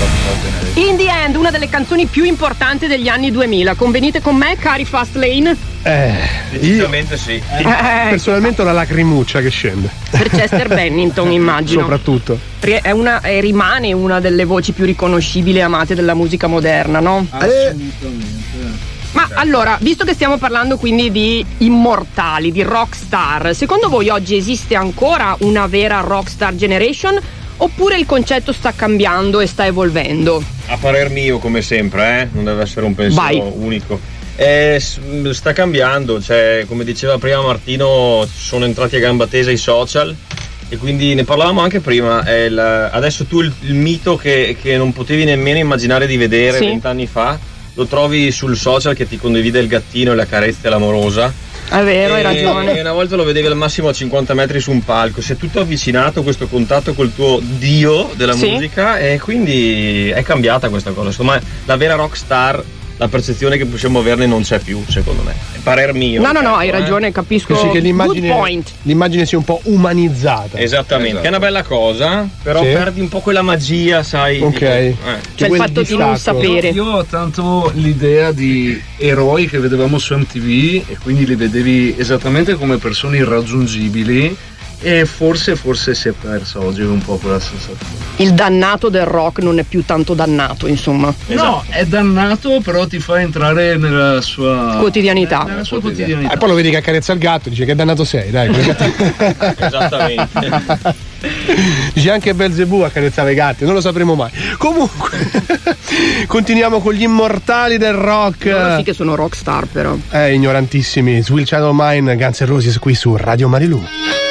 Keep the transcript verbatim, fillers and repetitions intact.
In the End, una delle canzoni più importanti degli anni duemila. Convenite con me, cari Fast Lane? Eh, decisamente sì. Eh, personalmente ho la lacrimuccia che scende. Per Chester Bennington, immagino. Soprattutto. È una, è, rimane una delle voci più riconoscibili e amate della musica moderna, no? Assolutamente. Ma allora, visto che stiamo parlando quindi di immortali, di rockstar, secondo voi oggi esiste ancora una vera rockstar generation? Oppure il concetto sta cambiando e sta evolvendo? A parer mio, come sempre, eh? Non deve essere un pensiero Vai. unico. Eh, sta cambiando, cioè, come diceva prima Martino, sono entrati a gamba tesa i social e quindi ne parlavamo anche prima. È il, adesso tu il, il mito che, che non potevi nemmeno immaginare di vedere Sì. vent'anni fa, lo trovi sul social che ti condivide il gattino e la carezza e l'amorosa. È vero, hai ragione. E una volta lo vedevi al massimo a cinquanta metri su un palco, si è tutto avvicinato questo contatto col tuo dio della Sì. musica e quindi è cambiata questa cosa. Secondo me la vera rockstar, la percezione che possiamo averne non c'è più, secondo me. È parer mio. No, no, no, ecco, hai eh. ragione, capisco. Sì, che l'immagine, Good point. l'immagine sia un po' umanizzata. Esattamente, Esatto. che è una bella cosa, però Sì. perdi un po' quella magia, sai. Ok. tipo, eh. Cioè il quel fatto di non distacco. sapere. Io ho tanto l'idea di eroi che vedevamo su M T V e quindi li vedevi esattamente come persone irraggiungibili e forse forse si è persa oggi un po' quella sensazione. Il dannato del rock non è più tanto dannato, insomma. Esatto. No, è dannato, però ti fa entrare nella sua Quotidianità. Nella sua quotidianità. E poi lo vedi che accarezza il gatto, dice che dannato sei, dai. Esattamente. Dice anche Belzebù accarezzava i gatti, non lo sapremo mai. Comunque, continuiamo con gli immortali del rock. Loro sì che sono rockstar, però. Eh, ignorantissimi. Sweet Child O' Mine, Guns N' Roses qui su Radio Marilù.